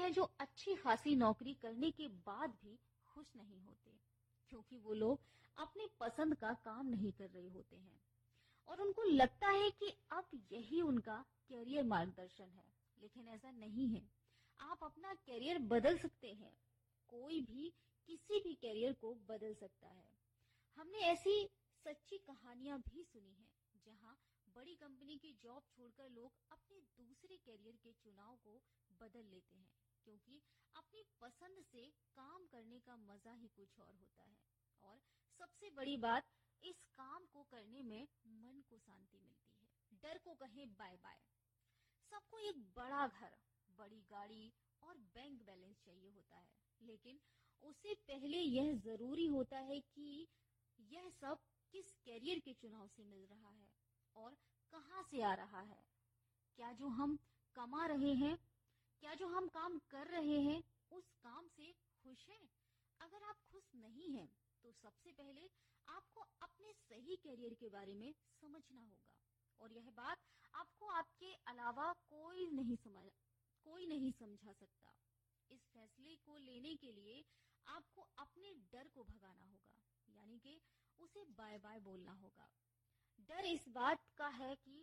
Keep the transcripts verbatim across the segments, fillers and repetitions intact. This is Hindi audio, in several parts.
हैं जो अच्छी खासी नौकरी करने के बाद भी खुश नहीं होते, क्योंकि वो लोग अपनी पसंद का काम नहीं कर रहे होते हैं और उनको लगता है कि अब यही उनका कैरियर मार्गदर्शन है। लेकिन ऐसा नहीं है। आप अपना कैरियर बदल सकते हैं। कोई भी किसी भी कैरियर को बदल सकता है। हमने ऐसी सच्ची कहानियां भी सुनी हैं, जहां बड़ी कंपनी की जॉब छोड़कर लोग अपने दूसरे कैरियर के चुनाव को बदल लेते हैं, क्योंकि अपनी पसंद से काम करने का मजा ही कुछ और होता है। और सबसे बड़ी बात, इस काम को करने में मन को शांति मिलती है। डर को कहें बाय बाय। सबको एक बड़ा घर, बड़ी गाड़ी और बैंक बैलेंस चाहिए होता है, लेकिन उससे पहले यह जरूरी होता है कि यह सब किस कैरियर के चुनाव से मिल रहा है और कहां से आ रहा है। क्या जो हम कमा रहे हैं, क्या जो हम काम कर रहे हैं, उस काम से खुश हैं? अगर आप खुश नहीं हैं, तो सबसे पहले आपको अपने सही कैरियर के बारे में समझना होगा और यह बात आपको आपके अलावा कोई नहीं समझ कोई नहीं समझा सकता। इस फैसले को लेने के लिए आपको अपने डर को भगाना होगा, यानी कि उसे बाय बाय बोलना होगा। डर इस बात का है कि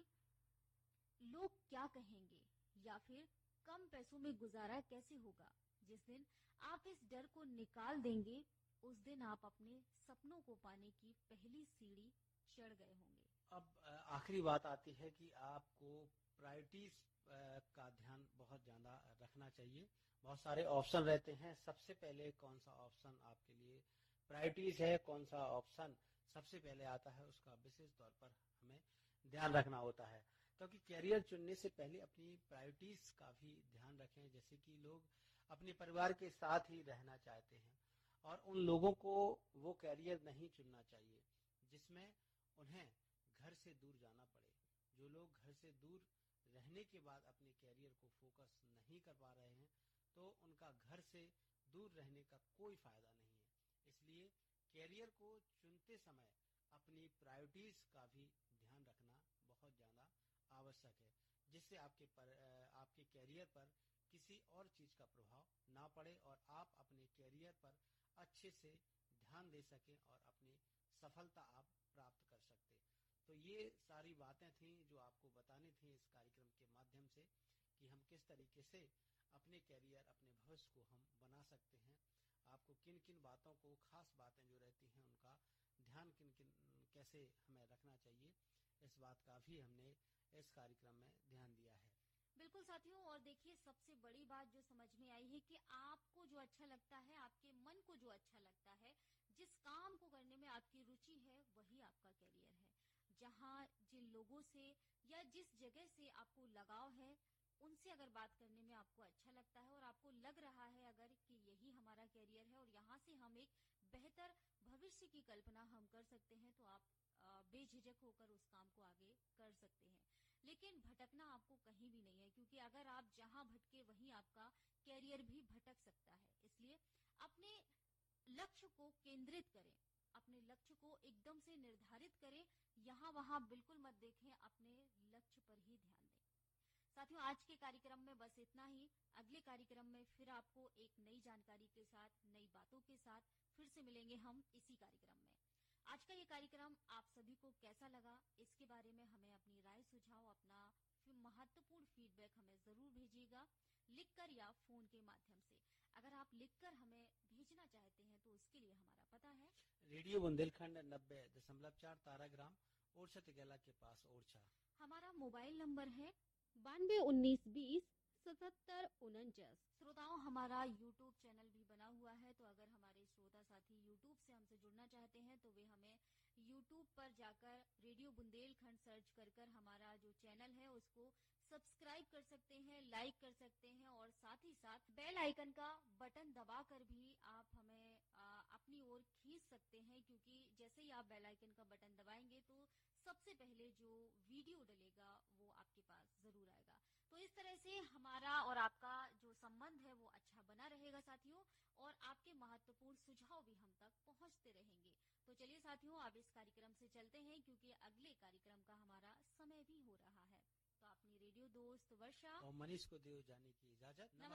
लोग क्या कहेंगे या फिर कम पैसों में गुजारा कैसे होगा। जिस दिन आप इस डर को निकाल देंगे, उस दिन आप अपने सपनों को पाने की पहली सीढ़ी चढ़ गए होंगे। अब आखिरी बात आती है कि आपको प्रायोरिटीज का ध्यान बहुत ज्यादा रखना चाहिए। बहुत सारे ऑप्शन रहते हैं, सबसे पहले कौन सा ऑप्शन आपके लिए प्रायोरिटीज है, कौन सा ऑप्शन सबसे पहले आता है, उसका विशेष तौर पर हमें ध्यान रखना होता है। क्योंकि कैरियर चुनने से पहले अपनी प्रायोरिटीज का भी ध्यान रखें। जैसे कि लोग अपने परिवार के साथ ही रहना चाहते हैं और उन लोगों को वो कैरियर नहीं चुनना चाहिए जिसमें उन्हें घर से दूर जाना पड़े। जो लोग घर से दूर रहने के बाद अपने कैरियर को फोकस नहीं कर पा रहे हैं, तो उनका घर से दूर रहने का कोई फायदा नहीं है। इसलिए कैरियर को चुनते समय अपनी प्रायोरिटीज का भी ध्यान रखना बहुत ज्यादा आवश्यक है, जिससे आपके पर आपके कैरियर पर किसी और चीज का प्रभाव ना पड़े और आप अपने कैरियर पर अच्छे से ध्यान दे सकें और अपनी सफलता आप प्राप्त कर सकते। तो ये सारी बातें थी जो आपको बतानी थी इस कार्यक्रम के माध्यम से कि हम किस तरीके से अपने कैरियर, अपने भविष्य को हम बना सकते हैं। आपको किन किन बातों को, खास बातें जो रहती हैं, उनका ध्यान किन किन कैसे हमें रखना चाहिए, इस बात का भी हमने इस कार्यक्रम में ध्यान दिया है। बिल्कुल साथियों, और देखिए सबसे बड़ी बात जो समझ में आई है कि आपको जो अच्छा लगता है, आपके मन को जो अच्छा लगता है, जिस काम को करने में आपकी रुचि है, वही आपका कैरियर है। जहां जिन लोगों से या जिस जगह से आपको लगाव है, उनसे अगर बात करने में आपको अच्छा लगता है और आपको लग रहा है अगर कि यही हमारा कैरियर है और यहाँ से हम एक बेहतर भविष्य की कल्पना हम कर सकते हैं, तो आप बेझिझक होकर उस काम को आगे कर सकते हैं। लेकिन भटकना आपको कहीं भी नहीं है, क्योंकि अगर आप जहां भटके वहीं आपका कैरियर भी भटक सकता है। इसलिए अपने लक्ष्य को केंद्रित करें, अपने लक्ष्य को एकदम से निर्धारित करें, यहाँ वहां बिल्कुल मत देखें, अपने लक्ष्य पर ही ध्यान दें। साथियों, आज के कार्यक्रम में बस इतना ही। अगले कार्यक्रम में फिर आपको एक नई जानकारी के साथ, नई बातों के साथ फिर से मिलेंगे हम इसी कार्यक्रम में। आज का ये कार्यक्रम आप सभी को कैसा लगा, इसके बारे में हमें अपनी राय, सुझाव, अपना महत्वपूर्ण फीडबैक हमें जरूर भेजिएगा, लिखकर या फोन के माध्यम से। अगर आप लिखकर हमें भेजना चाहते हैं तो उसके लिए हमारा पता है रेडियो बुंदेलखंड नब्बे दशमलव चार ताराग्राम, ओरछा तिगेला के पास, ओरछा। हमारा मोबाइल नंबर है बानवे उन्नीस बीस सतहत्तर उनचास। श्रोताओं, हमारा यूट्यूब चैनल भी बना हुआ है, तो अगर हमारे श्रोता साथी यूट्यूब से हमसे जुड़ना चाहते हैं तो वे हमें यूट्यूब पर जाकर रेडियो बुंदेलखंड सर्च कर कर हमारा जो चैनल है उसको सब्सक्राइब कर सकते हैं, लाइक कर सकते हैं और साथ ही साथ बेल आइकन का बटन दबाकर भी आप हमें आ, अपनी ओर खींच सकते हैं, क्योंकि जैसे ही आप बेल आइकन का बटन दबाएंगे तो सबसे पहले जो वीडियो डलेगा वो आपके पास जरूर आएगा। तो इस तरह से हमारा और आपका जो संबंध है वो अच्छा बना रहेगा साथियों, और आपके महत्वपूर्ण सुझाव भी हम तक पहुंचते रहेंगे। तो चलिए साथियों, अब इस कार्यक्रम से चलते हैं, क्योंकि अगले कार्यक्रम का हमारा समय भी हो रहा है। तो अपनी रेडियो दोस्त वर्षा और मनीष को दो जाने की इजाजत।